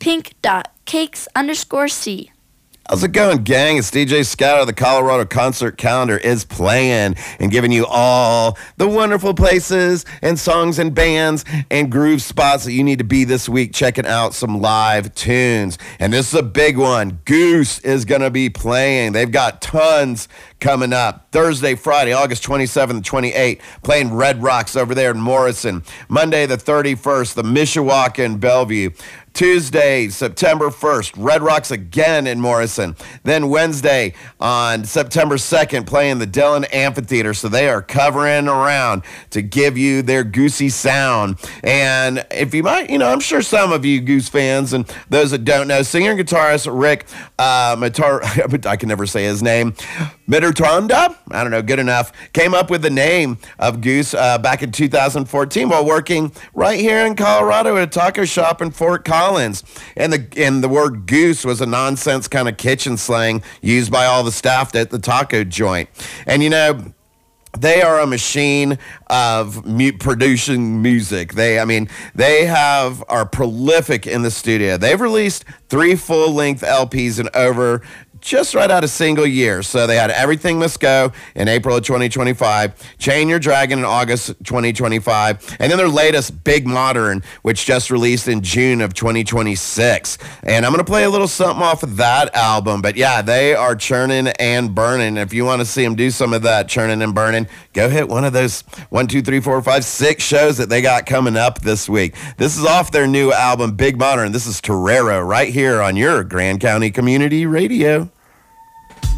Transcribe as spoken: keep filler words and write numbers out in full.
pink.cakes underscore C. How's it going, gang? It's D J Scout. The Colorado Concert Calendar is playing and giving you all the wonderful places and songs and bands and groove spots that you need to be this week, checking out some live tunes. And this is a big one. Goose is going to be playing. They've got tons coming up. Thursday, Friday, August twenty-seventh and twenty-eighth, playing Red Rocks over there in Morrison. Monday, the thirty-first, the Mishawaka in Bellevue. Tuesday, September first, Red Rocks again in Morrison. Then Wednesday on September second, playing the Dillon Amphitheater. So they are covering around to give you their Goosey sound. And if you might, you know, I'm sure some of you Goose fans and those that don't know, singer and guitarist Rick uh, Matar, I can never say his name, Mittertonda, I don't know, good enough, came up with the name of Goose uh, back in two thousand fourteen while working right here in Colorado at a taco shop in Fort Collins. And the and the word goose was a nonsense kind of kitchen slang used by all the staff at the taco joint. And you know, they are a machine of mu- producing music. They, I mean, they have are prolific in the studio. They've released three full-length L Ps in over just right out a single year. So they had Everything Must Go in April of twenty twenty-five, Chain Your Dragon in August twenty twenty-five, and then their latest, Big Modern, which just released in June of twenty twenty-six. And I'm going to play a little something off of that album. But yeah, they are churning and burning. If you want to see them do some of that churning and burning, go hit one of those one, two, three, four, five, six shows that they got coming up this week. This is off their new album, Big Modern. This is Torero right here on your Grand County Community Radio.